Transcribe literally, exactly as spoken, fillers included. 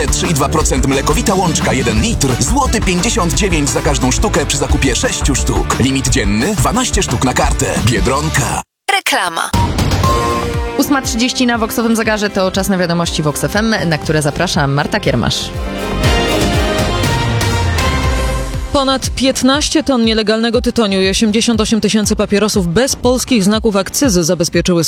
Kartę trzy i dwa procent mlekowita łączka jeden litr, złoty pięćdziesiąt dziewięć za każdą sztukę przy zakupie sześciu sztuk. Limit dzienny dwanaście sztuk na kartę. Biedronka. Reklama. ósma trzydzieści na Voxowym Zegarze to czas na wiadomości Vox F M, na które zapraszam Marta Kiermasz. Ponad piętnaście ton nielegalnego tytoniu i osiemdziesiąt osiem tysięcy papierosów bez polskich znaków akcyzy zabezpieczyły